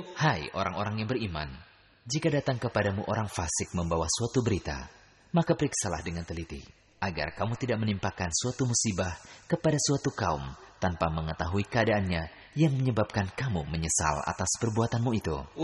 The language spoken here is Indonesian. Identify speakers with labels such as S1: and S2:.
S1: Hai orang-orang yang beriman, jika datang kepadamu orang fasik membawa suatu berita, maka periksalah dengan teliti, agar kamu tidak menimpakan suatu musibah kepada suatu kaum tanpa mengetahui keadaannya yang menyebabkan kamu menyesal atas perbuatanmu itu.